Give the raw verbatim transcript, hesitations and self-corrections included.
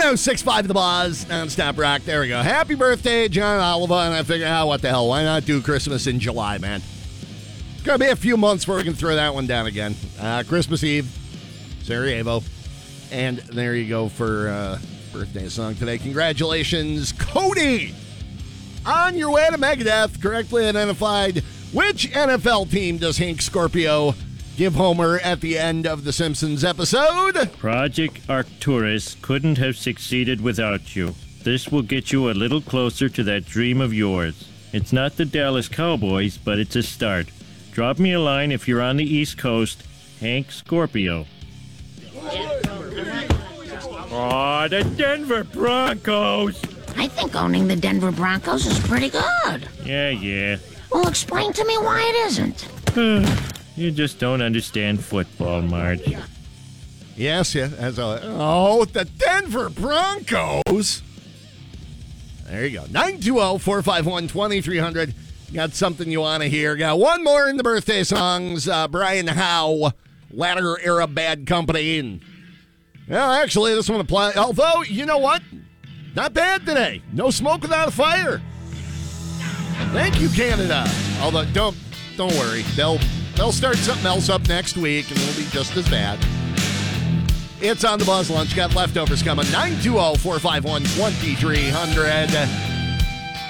oh six point five The Buzz, nonstop rock. There we go. Happy birthday, John Oliver. And I figure, oh, what the hell? Why not do Christmas in July, man? It's going to be a few months before we can throw that one down again. Uh, Christmas Eve, Sarajevo. And there you go for uh, birthday song today. Congratulations, Cody. On your way to Megadeth, correctly identified. Which N F L team does Hank Scorpio give Homer at the end of the Simpsons episode? Project Arcturus couldn't have succeeded without you. This will get you a little closer to that dream of yours. It's not the Dallas Cowboys, but it's a start. Drop me a line if you're on the East Coast. Hank Scorpio. Oh, the Denver Broncos! I think owning the Denver Broncos is pretty good. Yeah, yeah. Well, explain to me why it isn't. You just don't understand football, Marge. Yes, yeah. As a, oh, the Denver Broncos. There you go. nine two zero, four five one, two three zero zero. Got something you want to hear. Got one more in the birthday songs. Uh, Brian Howe, Latter Era Bad Company. And, well, actually, this one applies. Although, you know what? Not bad today. No smoke without a fire. Thank you, Canada. Although, don't don't worry. They'll they'll start something else up next week, and it'll be just as bad. It's on the Buzz Lunch. Got leftovers coming. nine two zero, four five one, two three zero zero.